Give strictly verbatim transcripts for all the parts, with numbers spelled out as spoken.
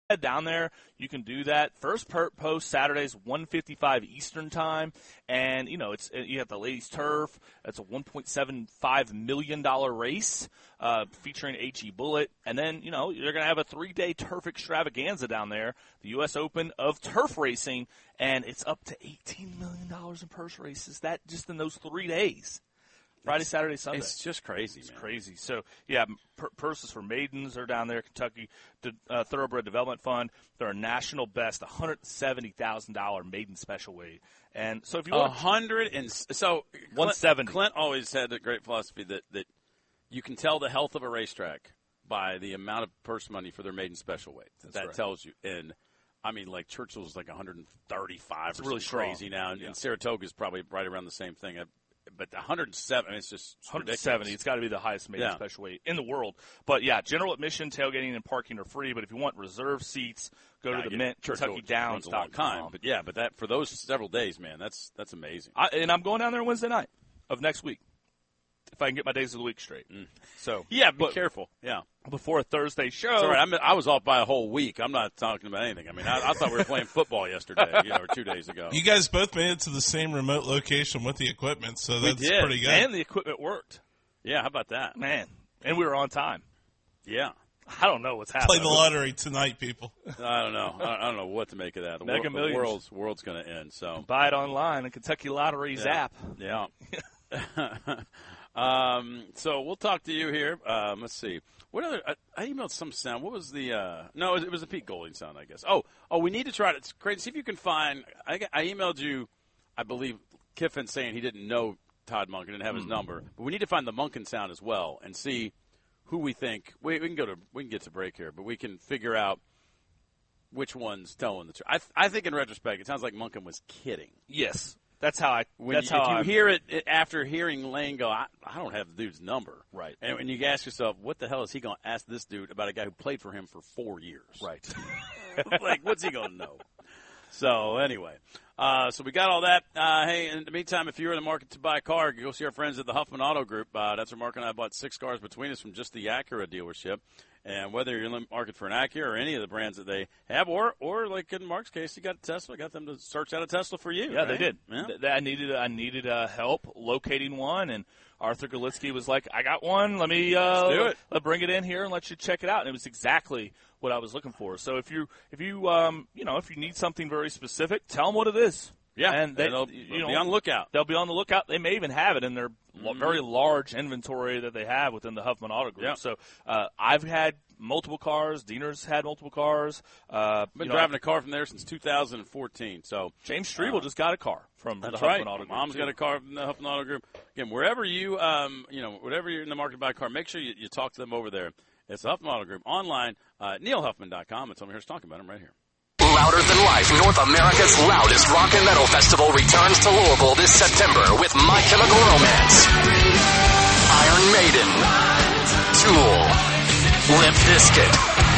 head down there, you can do that. First per- post Saturdays, one fifty-five Eastern time, and you know it's you have the ladies turf. It's a one point seven five million dollar race uh, featuring H E Bullet, and then you know you're gonna have a three day turf extravaganza down there, the U S Open of turf racing, and it's up to eighteen million dollars in purse races. That just in those three days. Friday, it's, Saturday, Sunday. It's just crazy, it's man. It's crazy. So, yeah, pur- purses for maidens are down there. Kentucky uh, Thoroughbred Development Fund. They're a national best, one hundred seventy thousand dollars maiden special weight. And so if you want one hundred and so one seventy. Clint, Clint always had a great philosophy that, that you can tell the health of a racetrack by the amount of purse money for their maiden special weight. That, that right. tells you. And I mean, like Churchill's like one hundred thirty-five it's or really something crazy now, and, yeah. and Saratoga's probably right around the same thing. But the one hundred seven, I mean, it's just it's one hundred seventy. ridiculous. It's got to be the highest maiden yeah. special weight in the world. But, yeah, general admission, tailgating, and parking are free. But if you want reserved seats, go yeah, to the Mint, Kentucky Downs dot com. But, yeah, but that for those several days, man, that's that's amazing. I, and I'm going down there Wednesday night of next week, if I can get my days of the week straight. Mm. So yeah, be but, careful. Yeah. Before a Thursday show. That's all right. I, mean, I was off by a whole week. I'm not talking about anything. I mean, I, I thought we were playing football yesterday, you know, or two days ago. You guys both made it to the same remote location with the equipment, so that's we did. pretty good. And the equipment worked. Yeah, how about that? Man. And we were on time. Yeah. I don't know what's happening. Play the lottery tonight, people. I don't know. I don't know what to make of that. The, Mega wor- the world's world's going to end. So buy it online in Kentucky Lottery's yeah. app. Yeah. um, so we'll talk to you here. Um, let's see. What other? I, I emailed some sound. What was the? Uh, no, it was, it was a Pete Golding sound, I guess. Oh, oh, we need to try to. It's great. See if you can find. I, I emailed you, I believe, Kiffin saying he didn't know Todd Monken, didn't have his number, but we need to find the Monken sound as well and see who we think. We, we can go to. We can get to break here, but we can figure out which one's telling the truth. I, I think in retrospect, it sounds like Monken was kidding. Yes. That's how I. When that's you, how if you I'm, hear it, it after hearing Lane go, I, I don't have the dude's number. Right. And when you ask yourself, what the hell is he going to ask this dude about a guy who played for him for four years? Right. Like, what's he going to know? So anyway, uh, so we got all that. Uh, hey, in the meantime, if you're in the market to buy a car, go see our friends at the Huffman Auto Group. Uh, that's where Mark and I bought six cars between us from just the Acura dealership. And whether you're in the market for an Acura or any of the brands that they have, or or like in Mark's case, you got a Tesla, got them to search out a Tesla for you. Yeah, right? they did. Yeah. Th- I needed I needed uh, help locating one, and Arthur Golitsky was like, "I got one. Let me uh, Let's do it. Let, bring it in here and let you check it out." And it was exactly what I was looking for. So if you if you um you know if you need something very specific, tell them what it is. Yeah, and they, they'll, you they'll know, be on the lookout. They'll be on the lookout. They may even have it in their mm-hmm. very large inventory that they have within the Huffman Auto Group. Yeah. So uh, I've had multiple cars. Diener's had multiple cars. Uh, Been you know, driving a car from there since two thousand fourteen. So James Strebel uh, just got a car from the that's Huffman right. Auto Group. Mom's too. got a car from the Huffman Auto Group. Again, wherever you, um, you know, whatever you're in the market to buy a car, make sure you, you talk to them over there. It's the Huffman Auto Group online. Uh, Neil Huffman dot com. And someone here's talking about him right here. Louder Than Life, North America's loudest rock and metal festival, returns to Louisville this September with My Chemical Romance, Iron Maiden, Tool, Limp Bizkit,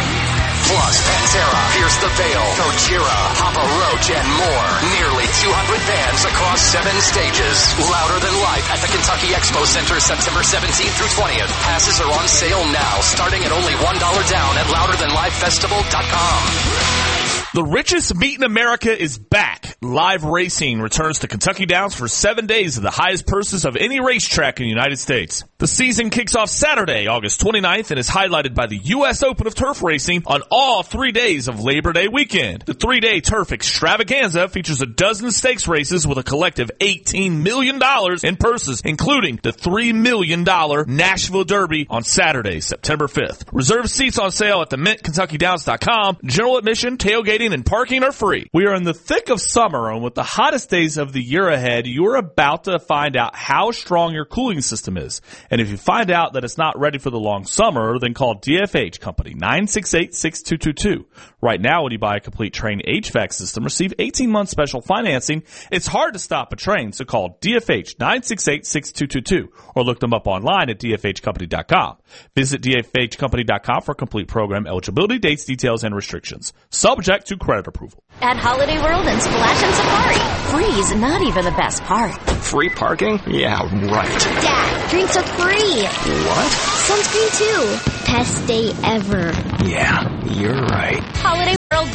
plus Pantera, Pierce the Veil, Gojira, Papa Roach, and more. Nearly two hundred bands across seven stages. Louder Than Life at the Kentucky Expo Center, September seventeenth through twentieth. Passes are on sale now, starting at only one dollar down at louder than life festival dot com. The richest meet in America is back. Live racing returns to Kentucky Downs for seven days of the highest purses of any racetrack in the United States. The season kicks off Saturday, August twenty-ninth, and is highlighted by the U S Open of Turf Racing on all three days of Labor Day weekend. The three-day turf extravaganza features a dozen stakes races with a collective eighteen million dollars in purses, including the three million dollars Nashville Derby on Saturday, September fifth. Reserve seats on sale at the mint kentucky downs dot com. General admission, tailgating, and parking are free. We are in the thick of summer, and with the hottest days of the year ahead, you're about to find out how strong your cooling system is. And if you find out that it's not ready for the long summer, then call D F H Company, nine six eight, six two two two. Right now, when you buy a complete Trane H V A C system, receive eighteen month special financing. It's hard to stop a train, so call D F H, nine six eight, six two two two, or look them up online at D F H company dot com. Visit D F H company dot com for complete program eligibility, dates, details, and restrictions. Subject to credit approval. At Holiday World and Splash and Safari, free is not even the best part. Free parking? Yeah, right. Dad, drinks are free. What? Sunscreen too. Best day ever. Yeah, you're right. Holiday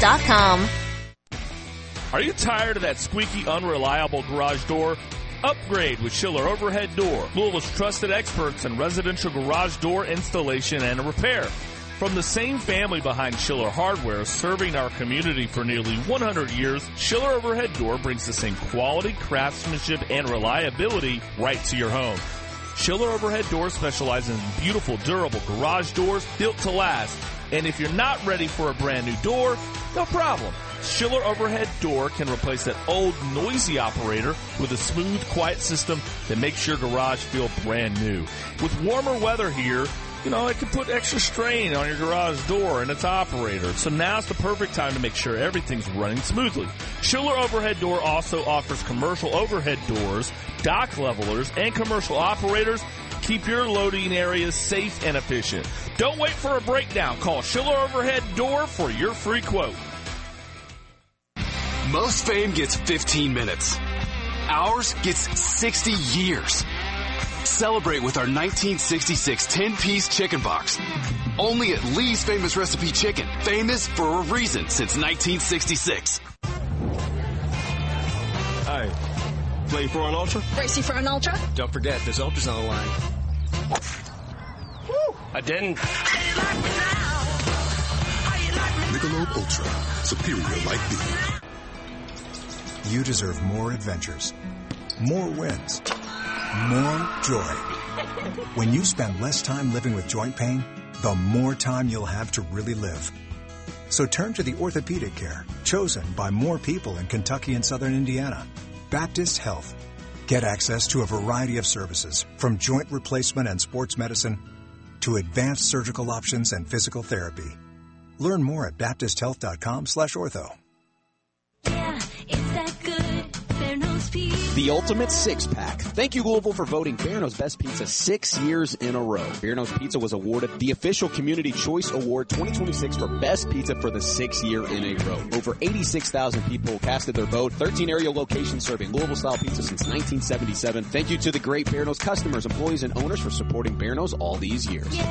dot com. Are you tired of that squeaky, unreliable garage door? Upgrade with Schiller Overhead Door, Louisville's trusted experts in residential garage door installation and repair. From the same family behind Schiller Hardware, serving our community for nearly one hundred years, Schiller Overhead Door brings the same quality, craftsmanship, and reliability right to your home. Schiller Overhead Door specializes in beautiful, durable garage doors built to last. And if you're not ready for a brand new door, no problem. Schiller Overhead Door can replace that old, noisy operator with a smooth, quiet system that makes your garage feel brand new. With warmer weather here, you know, it can put extra strain on your garage door and its operator. So now's the perfect time to make sure everything's running smoothly. Schiller Overhead Door also offers commercial overhead doors, dock levelers, and commercial operators. Keep your loading areas safe and efficient. Don't wait for a breakdown. Call Schiller Overhead Door for your free quote. Most fame gets fifteen minutes. Ours gets sixty years. Celebrate with our nineteen sixty-six ten-piece chicken box. Only at Lee's Famous Recipe Chicken. Famous for a reason since nineteen sixty-six. Hi. Play for an Ultra? Racy for an Ultra? Don't forget, there's Ultras on the line. Woo! I didn't. Michelob Ultra. Superior like beer. You deserve more adventures, more wins, more joy. When you spend less time living with joint pain, the more time you'll have to really live. So turn to the orthopedic care chosen by more people in Kentucky and Southern Indiana. Baptist Health. Get access to a variety of services, from joint replacement and sports medicine to advanced surgical options and physical therapy. Learn more at baptist health dot com slash ortho. Yeah, it's that good. Bearno's Pizza. The ultimate six-pack. Thank you, Louisville, for voting Bearno's Best Pizza six years in a row. Bearno's Pizza was awarded the official Community Choice Award twenty twenty-six for Best Pizza for the sixth year in a row. Over eighty-six thousand people casted their vote. thirteen area locations serving Louisville-style pizza since nineteen seventy-seven. Thank you to the great Bearno's customers, employees, and owners for supporting Bearno's all these years. Yeah.